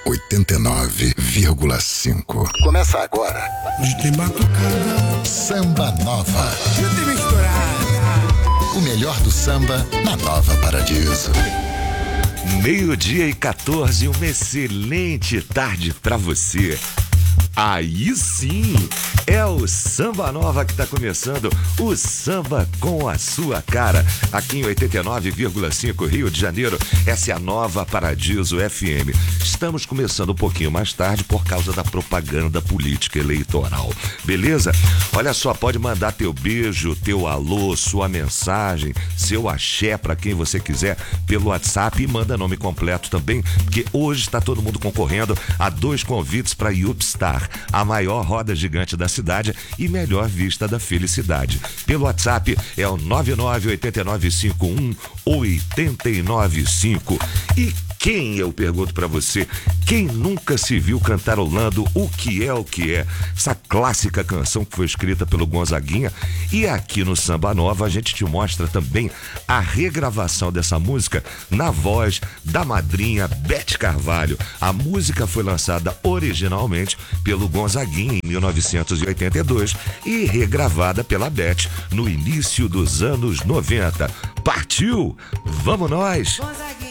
89,5. Começa agora. Tem batucada. Samba Nova. Tem misturada. O melhor do samba na Nova Paradiso. 12:14, uma excelente tarde pra você. Aí sim, é o Samba Nova que tá começando, o samba com a sua cara, aqui em 89,5 Rio de Janeiro. Essa é a Nova Paradiso FM. Estamos começando um pouquinho mais tarde por causa da propaganda política eleitoral, beleza? Olha só, pode mandar teu beijo, teu alô, sua mensagem, seu axé pra quem você quiser pelo WhatsApp e manda nome completo também, porque hoje está todo mundo concorrendo a 2 convites para Yupstar, a maior roda gigante da cidade e melhor vista da felicidade. Pelo WhatsApp é o 998951-895. E quem, eu pergunto pra você, quem nunca se viu cantarolando O Que É, essa clássica canção que foi escrita pelo Gonzaguinha? E aqui no Samba Nova a gente te mostra também a regravação dessa música na voz da madrinha Beth Carvalho. A música foi lançada originalmente pelo Gonzaguinha em 1982 e regravada pela Beth no início dos anos 90. Partiu! Vamos nós! Gonzaguinha.